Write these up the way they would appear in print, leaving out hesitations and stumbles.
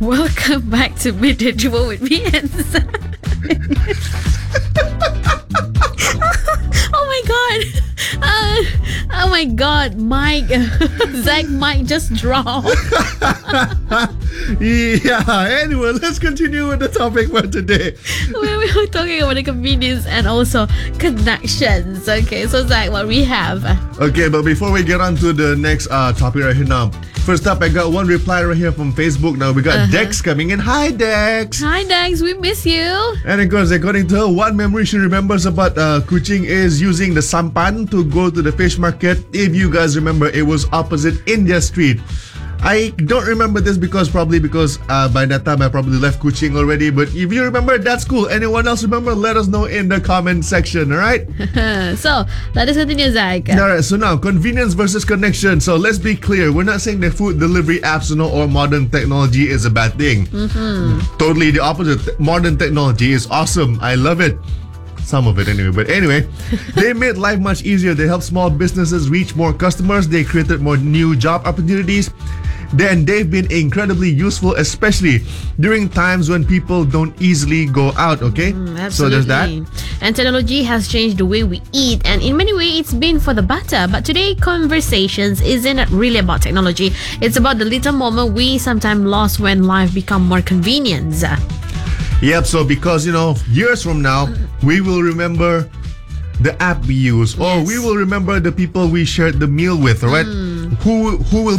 Welcome back to Midday Duo with me and Zach. Oh my god. Oh my god, Mike. Zach might just drop. Yeah, anyway, let's continue with the topic for today. We were talking about the convenience and also connections. Okay, so Zach, what we have? Okay, but before we get on to the next topic right here now, first up, I got one reply right here from Facebook. Now we got Dex coming in. Hi, Dex. Hi, Dex. We miss you. And of course, according to her, one memory she remembers about Kuching is using the sampan to go to the fish market. If you guys remember, it was opposite India Street. I don't remember this because by that time I probably left Kuching already. But if you remember, that's cool. Anyone else remember? Let us know in the comment section, alright? So, let us continue, Zach. Alright, so now, convenience versus connection. So let's be clear. We're not saying that food delivery apps or modern technology is a bad thing. Totally the opposite. Modern technology is awesome. I love it. Some of it anyway. But anyway, they made life much easier. They helped small businesses reach more customers. They created more new job opportunities. Then they've been incredibly useful, especially during times when people don't easily go out, okay? Absolutely. So there's that. And technology has changed the way we eat, and in many ways it's been for the better. But today, conversations isn't really about technology. It's about the little moment we sometimes lost when life become more convenient. Yep, so because, years from now, we will remember the app we use, or we will remember the people we shared the meal with, all right? Who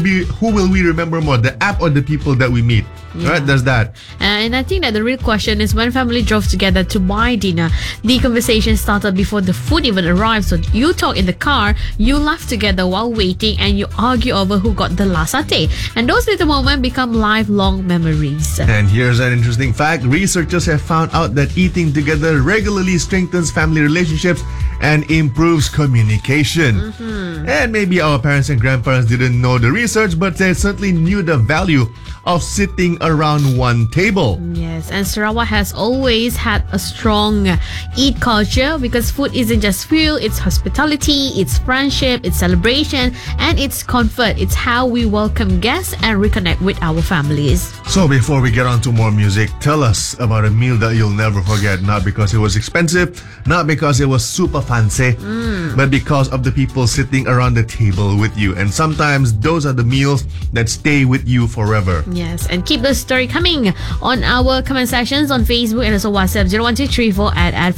will we remember more, the app or the people that we meet? Right, there's that. And I think that the real question is when family drove together to buy dinner, the conversation started before the food even arrived. So you talk in the car, you laugh together while waiting, and you argue over who got the last satay. And those little moments become lifelong memories. And here's an interesting fact. Researchers have found out that eating together regularly strengthens family relationships and improves communication. And maybe our parents and grandparents didn't know the research, but they certainly knew the value of sitting around one table. Yes, and Sarawak has always had a strong eat culture because food isn't just fuel, it's hospitality, it's friendship, it's celebration, and it's comfort. It's how we welcome guests and reconnect with our families. So before we get on to more music, tell us about a meal that you'll never forget. Not because it was expensive, not because it was super fancy, but because of the people sitting around the table with you. And sometimes those are the meals that stay with you forever. Yes, and keep the story coming on our comment sections on Facebook and also WhatsApp 01234 at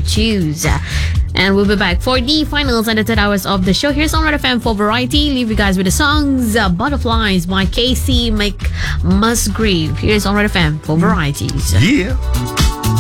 422. And we'll be back for the finals and the 10 hours of the show. Here's on Red FM for variety. Leave you guys with the songs Butterflies by Casey McMusgrave. Here's on Red FM for varieties. Yeah.